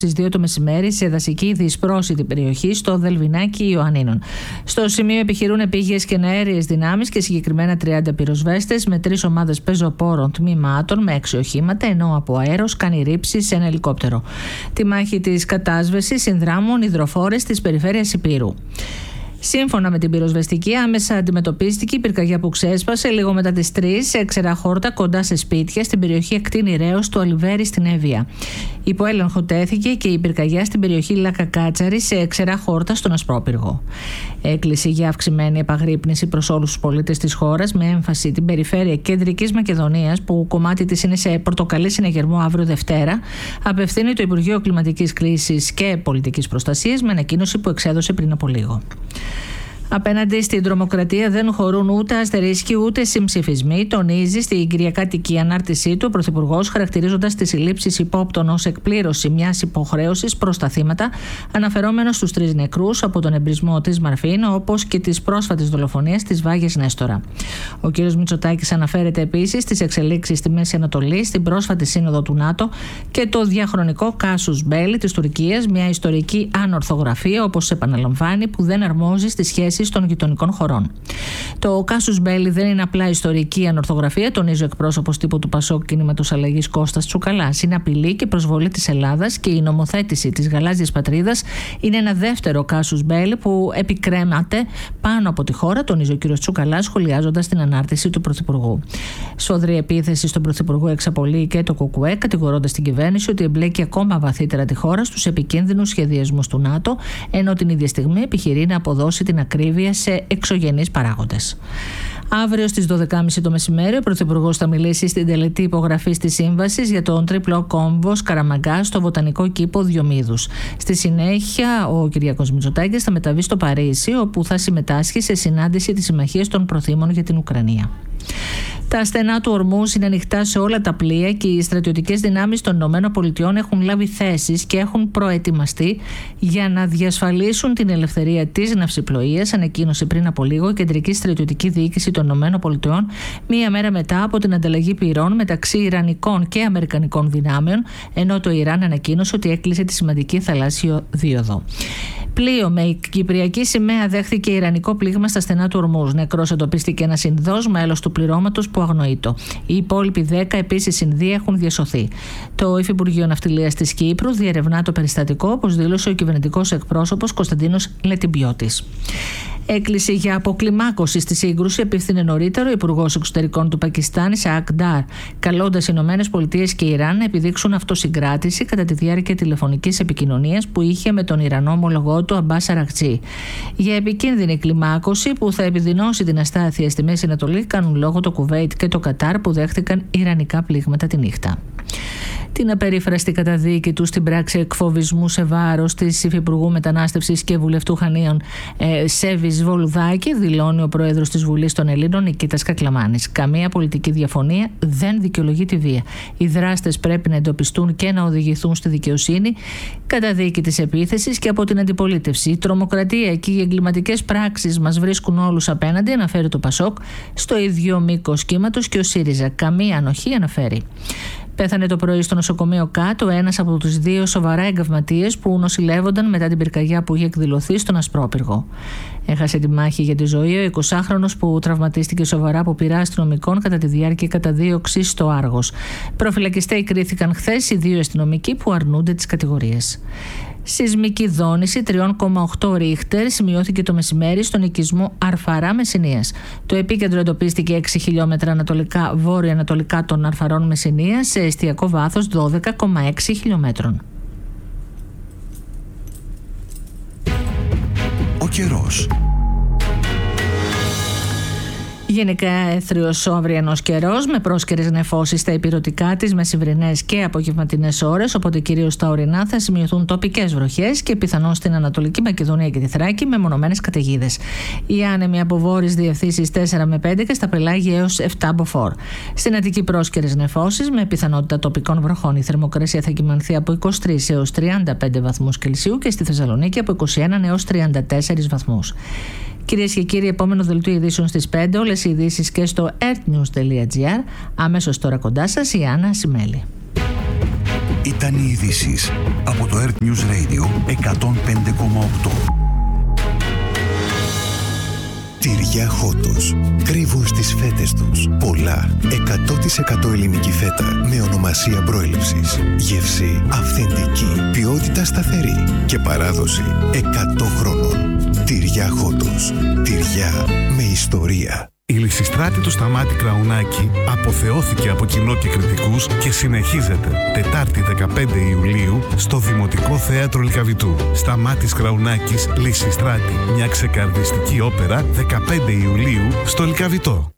Στις 2 το μεσημέρι σε δασική δυσπρόσιτη περιοχή στο Δελβινάκι Ιωαννίνων. Στο σημείο επιχειρούν επίγειες και αέριες δυνάμεις και συγκεκριμένα 30 πυροσβέστες με 3 ομάδες πεζοπόρων τμήματων με 6 οχήματα, ενώ από αέρος κάνει ρήψη σε ένα ελικόπτερο. Τη μάχη της κατάσβεσης συνδράμουν υδροφόρες της περιφέρειας Ηπείρου. Σύμφωνα με την πυροσβεστική, άμεσα αντιμετωπίστηκε η πυρκαγιά που ξέσπασε λίγο μετά τις 3 σε έξερα χόρτα κοντά σε σπίτια στην περιοχή Ακτίνη Ρέως του Αλιβέρη στην Εύβοια. Υπό έλεγχο τέθηκε και η πυρκαγιά στην περιοχή Λακακάτσαρη σε έξερα χόρτα στον Ασπρόπυργο. Έκκληση για αυξημένη επαγρύπνηση προς όλους τους πολίτες της χώρας, με έμφαση την περιφέρεια Κεντρικής Μακεδονίας, που κομμάτι της είναι σε πορτοκαλί συναγερμό αύριο Δευτέρα, απευθύνει το Υπουργείο Κλιματικής Κρίσης και Πολιτικής Προστασίας με ανακοίνωση που εξέδωσε πριν από λίγο. Απέναντι στην τρομοκρατία δεν χωρούν ούτε αστερίσκοι ούτε συμψηφισμοί, τονίζει στην κυριακάτικη ανάρτησή του ο Πρωθυπουργός, χαρακτηρίζοντας τις συλλήψεις υπόπτων ως εκπλήρωση μιας υποχρέωσης προς τα θύματα, αναφερόμενος στους 3 νεκρούς από τον εμπρισμό της Μαρφίν, όπως και τις πρόσφατες δολοφονίες της Βάγιας Νέστορα. Ο κ. Μητσοτάκης αναφέρεται επίσης στις εξελίξεις στη Μέση Ανατολή, στην πρόσφατη σύνοδο του ΝΑΤΟ και το διαχρονικό κάσους μπέλι της Τουρκίας, μια ιστορική ανορθογραφία, όπως επαναλαμβάνει, που δεν αρμόζει στις σχέσεις των γειτονικών χωρών. Το κάσους μπέλι δεν είναι απλά ιστορική ανορθογραφία, τονίζει ο εκπρόσωπος τύπου του Πασόκ Κινήματος Αλλαγής Κώστας Τσουκαλάς. Είναι απειλή και προσβολή της Ελλάδας και η νομοθέτηση της γαλάζιας πατρίδας είναι ένα δεύτερο κάσους μπέλι που επικρέμαται πάνω από τη χώρα, τονίζει ο κ. Τσουκαλάς, σχολιάζοντας την ανάρτηση του Πρωθυπουργού. Σφοδρή επίθεση στον Πρωθυπουργό εξαπολύει και το ΚΚΕ, κατηγορώντας την κυβέρνηση ότι εμπλέκει ακόμα βαθύτερα τη χώρα στους επικίνδυνους σχεδιασμούς του ΝΑΤΟ, ενώ την ίδια στιγμή επιχειρεί να αποδώσει την ακρίβεια σε εξωγενείς παράγοντες. Αύριο στις 12.30 το μεσημέρι, ο Πρωθυπουργός θα μιλήσει στην τελετή υπογραφής της σύμβασης για τον τρίπλο κόμβο Καραμαγκά στο Βοτανικό Κήπο Διομήδους. Στη συνέχεια, ο Κυριάκος Μητσοτάκης θα μεταβεί στο Παρίσι, όπου θα συμμετάσχει σε συνάντηση της Συμμαχίας των Προθήμων για την Ουκρανία. Τα στενά του Ορμούζ είναι ανοιχτά σε όλα τα πλοία και οι στρατιωτικές δυνάμεις των ΗΠΑ έχουν λάβει θέσεις και έχουν προετοιμαστεί για να διασφαλίσουν την ελευθερία της ναυσιπλοείας, ανακοίνωσε πριν από λίγο η Κεντρική Στρατιωτική Διοίκηση των ΗΠΑ, μία μέρα μετά από την ανταλλαγή πυρών μεταξύ Ιρανικών και Αμερικανικών δυνάμεων, ενώ το Ιράν ανακοίνωσε ότι έκλεισε τη σημαντική θαλάσσιο δίωδο. Πλοίο με κυπριακή σημαία δέχθηκε ιρανικό πλήγμα στα στενά του Ορμούζ. Νεκρός εντοπίστηκε ένας Ινδός, μέλος του πληρώματος που αγνοείτο. Οι υπόλοιποι 10 επίσης Ινδοί έχουν διασωθεί. Το Υφυπουργείο Ναυτιλίας της Κύπρου διερευνά το περιστατικό, όπως δήλωσε ο κυβερνητικός εκπρόσωπος Κωνσταντίνος Λετιμπιώτης. Έκκληση για αποκλιμάκωση στη σύγκρουση απίφθινε νωρίτερα ο Υπουργός Εξωτερικών του Πακιστάν, Ισαάκ Ντάρ, καλώντας οι ΗΠΑ και Ιράν να επιδείξουν αυτοσυγκράτηση κατά τη διάρκεια τηλεφωνικής επικοινωνίας που είχε με τον Ιρανό ομολογό του Αμπάς Αραγτζή. Για επικίνδυνη κλιμάκωση που θα επιδεινώσει την αστάθεια στη Μέση Ανατολή κάνουν λόγο το Κουβέιτ και το Κατάρ, που δέχτηκαν ιρανικά πλήγματα τη νύχτα. Την απερίφραστη καταδίκη του στην πράξη εκφοβισμού σε βάρος της Υφυπουργού Μετανάστευσης και Βουλευτού Χανίων Σέβης Βολουδάκη δηλώνει ο πρόεδρος της Βουλής των Ελλήνων Νικήτας Κακλαμάνης. Καμία πολιτική διαφωνία δεν δικαιολογεί τη βία. Οι δράστες πρέπει να εντοπιστούν και να οδηγηθούν στη δικαιοσύνη. Καταδίκη της επίθεσης και από την αντιπολίτευση. Η τρομοκρατία και οι εγκληματικές πράξεις μας βρίσκουν όλους απέναντι, αναφέρει το Πασόκ, στο ίδιο μήκος κύματος και ο ΣΥΡΙΖΑ. Καμία ανοχή, αναφέρει. Πέθανε το πρωί στο νοσοκομείο Κάτω ένας από τους 2 σοβαρά εγκαυματίες που νοσηλεύονταν μετά την πυρκαγιά που είχε εκδηλωθεί στον Ασπρόπυργο. Έχασε τη μάχη για τη ζωή ο 20χρονος που τραυματίστηκε σοβαρά από πυρά αστυνομικών κατά τη διάρκεια καταδίωξης στο Άργος. Προφυλακιστέοι κρίθηκαν χθες οι 2 αστυνομικοί που αρνούνται τις κατηγορίες. Σεισμική δόνηση 3,8 ρίχτερ σημειώθηκε το μεσημέρι στον οικισμό Αρφαρά Μεσσηνίας. Το επίκεντρο εντοπίστηκε 6 χιλιόμετρα βόρειο-ανατολικά των Αρφαρών Μεσσηνίας σε εστιακό βάθος 12,6 χιλιόμετρων. Ο καιρός. Γενικά έθριος ο αυριανός καιρός με πρόσκαιρες νεφώσεις στα ηπειρωτικά της μεσημβρινές και απογευματινές ώρες, οπότε κυρίως στα ορεινά θα σημειωθούν τοπικές βροχές και πιθανώς στην Ανατολική Μακεδονία και τη Θράκη με μονομένες καταιγίδες. Οι άνεμοι από βόρειες διευθύνσεις 4 με 5 και στα πελάγια έως 7 μποφόρ. Στην Αττική πρόσκαιρες νεφώσεις με πιθανότητα τοπικών βροχών. Η θερμοκρασία θα κυμανθεί από 23 έως 35 βαθμούς Κελσίου και στη Θεσσαλονίκη από 21 έως 34 βαθμούς. Κυρίες και κύριοι, επόμενο δελτίο ειδήσεων στις 5. Όλες οι ειδήσεις και στο earthnews.gr. Αμέσως τώρα κοντά σας η Άννα Σιμέλη. Ήταν οι ειδήσεις από το Earth News Radio 105,8. Τυριά Χότος. Κρύβουν στις φέτες τους πολλά 100% ελληνική φέτα με ονομασία προέλευσης. Γεύση αυθεντική, ποιότητα σταθερή και παράδοση 100 χρόνων. Τυριά Χότος. Τυριά με ιστορία. Η Λυσιστράτη του Σταμάτη Κραουνάκη αποθεώθηκε από κοινό και κριτικούς και συνεχίζεται Τετάρτη 15 Ιουλίου στο Δημοτικό Θέατρο Λυκαβητού. Σταμάτης Κραουνάκης, Λυσιστράτη, μια ξεκαρδιστική όπερα 15 Ιουλίου στο Λυκαβητό.